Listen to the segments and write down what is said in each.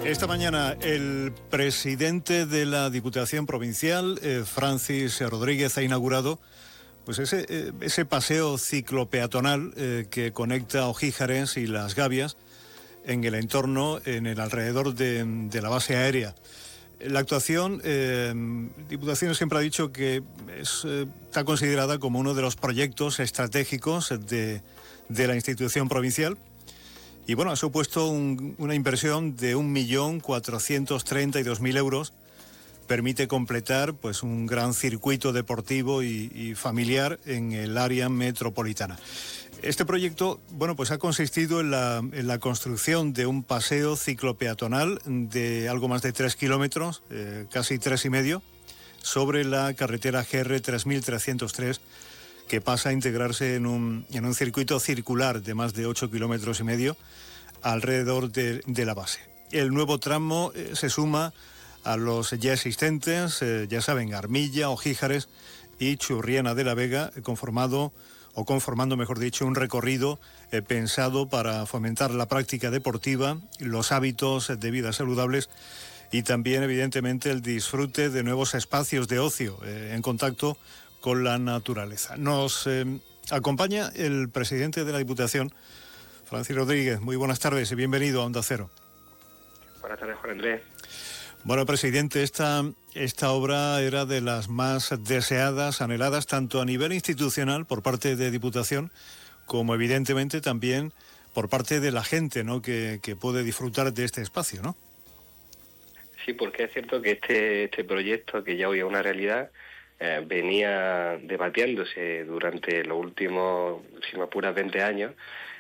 Esta mañana el presidente de la Diputación Provincial, Francis Rodríguez, ha inaugurado pues ese paseo ciclopeatonal que conecta Ojíjares y Las Gavias en el entorno, en el alrededor de la base aérea. La actuación, Diputación siempre ha dicho que está considerada como uno de los proyectos estratégicos de la institución provincial. Y bueno, ha supuesto una inversión de 1.432.000 euros. Permite completar pues un gran circuito deportivo y familiar en el área metropolitana. Este proyecto, bueno, pues ha consistido en la construcción de un paseo ciclopeatonal de algo más de 3 kilómetros, casi 3,5, sobre la carretera GR 3303, que pasa a integrarse en un circuito circular de más de 8,5 kilómetros alrededor de la base. El nuevo tramo se suma a los ya existentes, ya saben, Armilla, Ojíjares y Churriana de la Vega, conformando, mejor dicho, un recorrido pensado para fomentar la práctica deportiva, los hábitos de vida saludables y también, evidentemente, el disfrute de nuevos espacios de ocio en contacto con la naturaleza. Nos acompaña el presidente de la Diputación, Francis Rodríguez. Muy buenas tardes y bienvenido a Onda Cero. Buenas tardes, Juan Andrés. Bueno, presidente, esta obra era de las más deseadas, anheladas, tanto a nivel institucional por parte de Diputación, como evidentemente también por parte de la gente, ¿no?, que puede disfrutar de este espacio, ¿no? Sí, porque es cierto que este proyecto, que ya hoy es una realidad, venía debatiéndose durante los últimos, si me apuras, 20 años,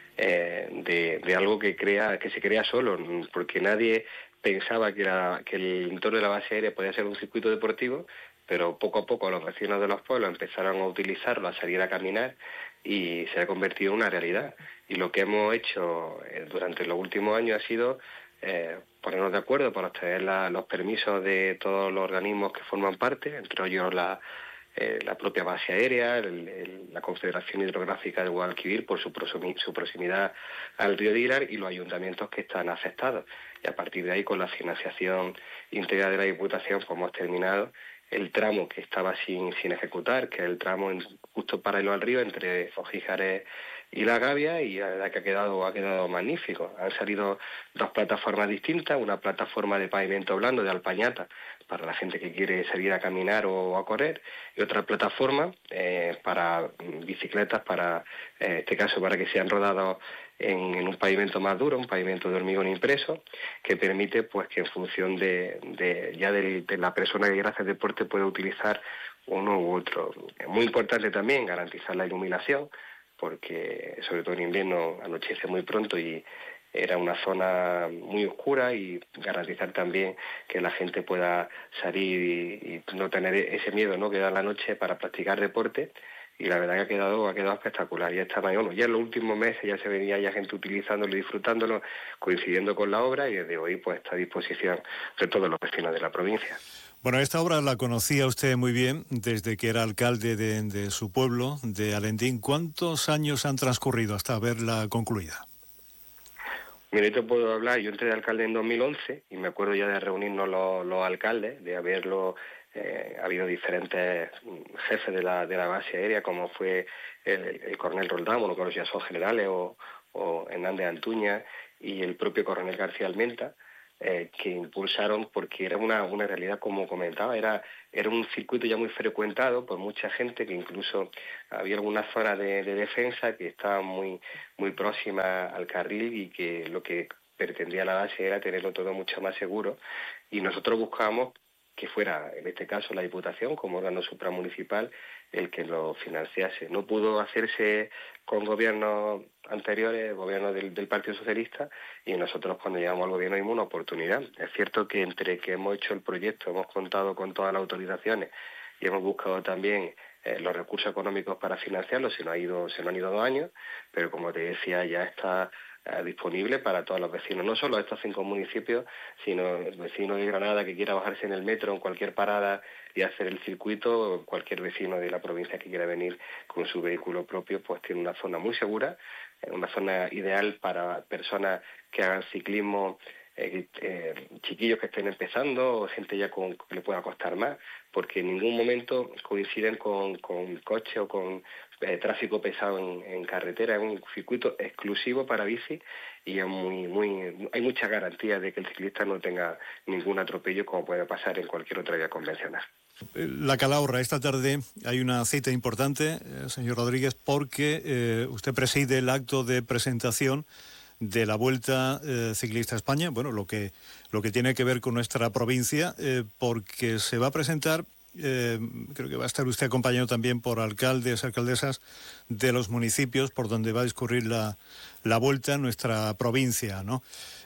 de algo que se crea solo, porque nadie pensaba que el entorno de la base aérea podía ser un circuito deportivo, pero poco a poco los vecinos de los pueblos empezaron a utilizarlo, a salir a caminar, y se ha convertido en una realidad. Y lo que hemos hecho durante los últimos años ha sido ponernos de acuerdo para obtener los permisos de todos los organismos que forman parte, entre ellos la propia base aérea, la Confederación Hidrográfica de Guadalquivir por su proximidad al río Dílar, y los ayuntamientos que están afectados. Y a partir de ahí, con la financiación íntegra de la Diputación, pues hemos terminado el tramo que estaba sin ejecutar, que es el tramo justo paralelo al río entre Ojíjares y La Gavia, y la verdad que ha quedado magnífico. Han salido dos plataformas distintas, una plataforma de pavimento blando de Alpañata para la gente que quiere salir a caminar o a correr, y otra plataforma para bicicletas, en este caso para que sean rodados en un pavimento más duro, un pavimento de hormigón impreso, que permite pues que en función de la persona que quiera hacer deporte pueda utilizar uno u otro. Es muy importante también garantizar la iluminación, porque sobre todo en invierno anochece muy pronto y era una zona muy oscura, y garantizar también que la gente pueda salir y no tener ese miedo, ¿no?, que da la noche para practicar deporte. Y la verdad que ha quedado espectacular. Ya está, bueno, ya en los últimos meses ya se venía ya gente utilizándolo y disfrutándolo, coincidiendo con la obra, y desde hoy pues está a disposición de todos los vecinos de la provincia. Bueno, esta obra la conocía usted muy bien desde que era alcalde de su pueblo, de Alendín. ¿Cuántos años han transcurrido hasta verla concluida? Mira, yo te puedo hablar, yo entré de alcalde en 2011 y me acuerdo ya de reunirnos los alcaldes, de haberlo, ha habido diferentes jefes de la base aérea, como fue el coronel Roldán, bueno, que ya son generales, o Hernández Antuña, y el propio coronel García Almenta, que impulsaron, porque era una realidad, como comentaba, era un circuito ya muy frecuentado por mucha gente, que incluso había algunas zonas de defensa que estaban muy, muy próximas al carril, y que lo que pretendía la base era tenerlo todo mucho más seguro, y nosotros buscábamos que fuera, en este caso, la Diputación, como órgano supramunicipal, el que lo financiase. No pudo hacerse con gobiernos anteriores, gobiernos del Partido Socialista, y nosotros, cuando llegamos al gobierno, vimos una oportunidad. Es cierto que entre que hemos hecho el proyecto, hemos contado con todas las autorizaciones y hemos buscado también los recursos económicos para financiarlo, se nos han ido 2 años, pero como te decía, ya está disponible para todos los vecinos, no solo de estos 5 municipios, sino el vecino de Granada que quiera bajarse en el metro en cualquier parada y hacer el circuito, o cualquier vecino de la provincia que quiera venir con su vehículo propio, pues tiene una zona muy segura, una zona ideal para personas que hagan ciclismo chiquillos que estén empezando o gente ya que le pueda costar más, porque en ningún momento coinciden con coche o con tráfico pesado en carretera. Es un circuito exclusivo para bici y es hay muchas garantías de que el ciclista no tenga ningún atropello como puede pasar en cualquier otra vía convencional. La Calahorra, esta tarde hay una cita importante, señor Rodríguez, porque usted preside el acto de presentación de la Vuelta Ciclista a España, bueno, lo que tiene que ver con nuestra provincia, porque se va a presentar, creo que va a estar usted acompañado también por alcaldes, alcaldesas de los municipios por donde va a discurrir la Vuelta en nuestra provincia, ¿no?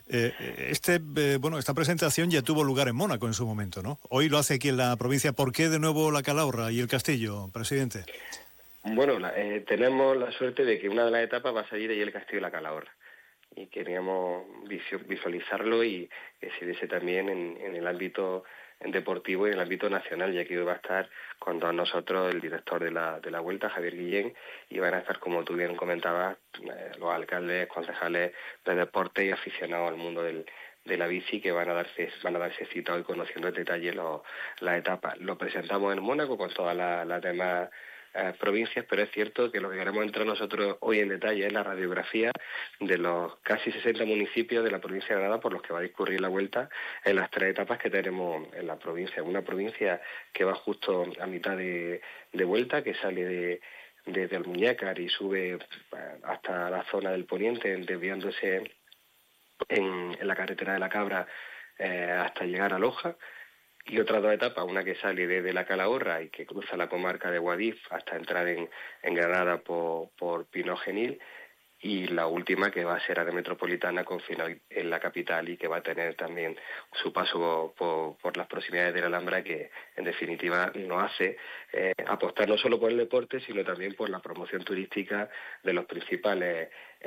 Esta presentación ya tuvo lugar en Mónaco en su momento, ¿no? Hoy lo hace aquí en la provincia. ¿Por qué de nuevo la Calahorra y el Castillo, presidente? Bueno, tenemos la suerte de que una de las etapas va a salir ahí el Castillo de la Calahorra. Y queríamos visualizarlo y que se diese también en el ámbito deportivo y en el ámbito nacional, ya que va a estar con todos nosotros el director de la Vuelta, Javier Guillén, y van a estar, como tú bien comentabas, los alcaldes, concejales de deporte y aficionados al mundo de la bici, que van a darse cita hoy conociendo en detalle las etapas. Lo presentamos en Mónaco con todas las demás provincias, pero es cierto que lo que queremos entrar nosotros hoy en detalle es la radiografía de los casi 60 municipios de la provincia de Granada por los que va a discurrir la Vuelta en las 3 etapas que tenemos en la provincia. Una provincia que va justo a mitad de Vuelta, que sale desde Almuñécar y sube hasta la zona del poniente, desviándose en la carretera de la Cabra hasta llegar a Loja. Y otras 2 etapas, una que sale desde la Calahorra y que cruza la comarca de Guadix hasta entrar en Granada por Pino Genil, y la última que va a ser área metropolitana con final en la capital y que va a tener también su paso por las proximidades de la Alhambra, que en definitiva nos hace apostar no solo por el deporte, sino también por la promoción turística de los principales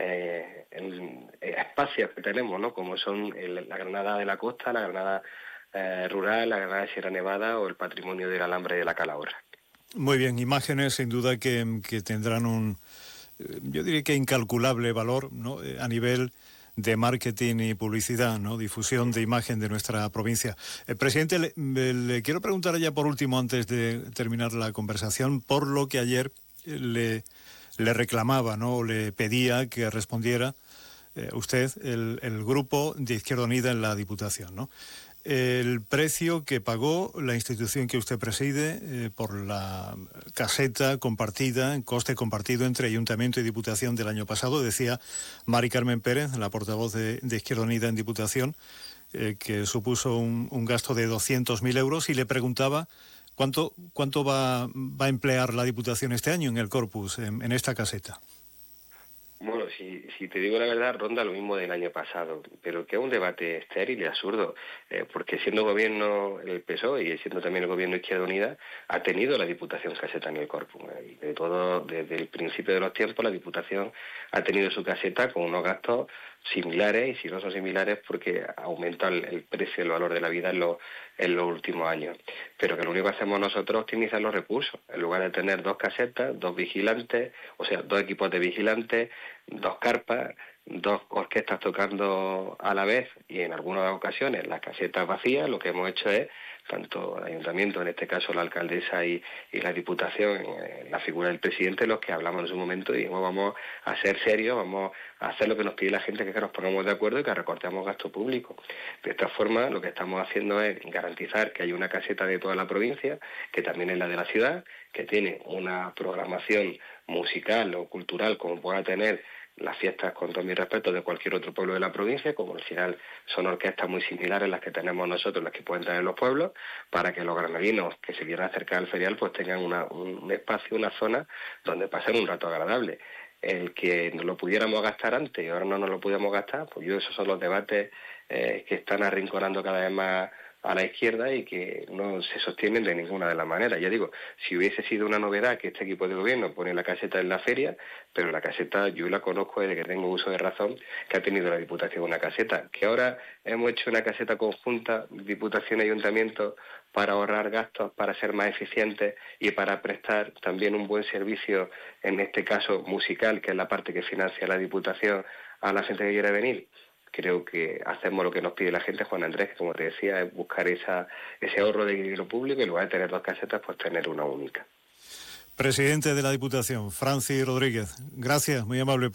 espacios que tenemos, ¿no? Como son la Granada de la Costa, la Granada rural, la Granada de Sierra Nevada o el patrimonio de la Alhambra y de la Calahorra. Muy bien, imágenes sin duda que tendrán yo diría que incalculable valor, ¿no? A nivel de marketing y publicidad, ¿no? Difusión de imagen de nuestra provincia. Presidente, le quiero preguntar ya por último, antes de terminar la conversación, por lo que ayer le reclamaba, ¿no? Le pedía que respondiera usted, el grupo de Izquierda Unida en la Diputación, ¿no? El precio que pagó la institución que usted preside por la caseta compartida, coste compartido entre Ayuntamiento y Diputación del año pasado, decía Mari Carmen Pérez, la portavoz de Izquierda Unida en Diputación, que supuso un gasto de 200.000 euros, y le preguntaba cuánto va a emplear la Diputación este año en el Corpus, en esta caseta. Bueno, si te digo la verdad, ronda lo mismo del año pasado, pero que es un debate estéril y absurdo, porque siendo gobierno el PSOE y siendo también el gobierno Izquierda Unida, ha tenido la Diputación caseta en el Corpus. Y desde el principio de los tiempos, la Diputación ha tenido su caseta con unos gastos similares, y si no son similares porque aumenta el precio, el valor de la vida en los últimos años. Pero que lo único que hacemos nosotros es optimizar los recursos. En lugar de tener 2 casetas, 2 vigilantes, o sea, 2 equipos de vigilantes, 2 carpas, 2 orquestas tocando a la vez y en algunas ocasiones las casetas vacías, lo que hemos hecho es, tanto el ayuntamiento, en este caso la alcaldesa y la diputación, la figura del presidente, los que hablamos en su momento, y dijimos, vamos a ser serios, vamos a hacer lo que nos pide la gente, que nos pongamos de acuerdo y que recortemos gasto público. De esta forma, lo que estamos haciendo es garantizar que hay una caseta de toda la provincia, que también es la de la ciudad, que tiene una programación musical o cultural como pueda tener las fiestas, con todo mi respeto, de cualquier otro pueblo de la provincia, como al final son orquestas muy similares a las que tenemos nosotros, las que pueden tener los pueblos, para que los granadinos que se quieran acercar al ferial pues tengan un espacio, una zona donde pasen un rato agradable. El que nos lo pudiéramos gastar antes y ahora no nos lo podemos gastar, pues esos son los debates que están arrinconando cada vez más a la izquierda y que no se sostienen de ninguna de las maneras. Ya digo, si hubiese sido una novedad que este equipo de gobierno pone la caseta en la feria, pero la caseta yo la conozco desde que tengo uso de razón, que ha tenido la Diputación una caseta. Que ahora hemos hecho una caseta conjunta, Diputación y Ayuntamiento, para ahorrar gastos, para ser más eficientes y para prestar también un buen servicio, en este caso musical, que es la parte que financia la Diputación, a la gente que quiere venir. creo que hacemos lo que nos pide la gente, Juan Andrés, que como te decía, es buscar ese ahorro de dinero público y en lugar de tener 2 casetas, pues tener una única. Presidente de la Diputación, Francis Rodríguez, gracias, muy amable.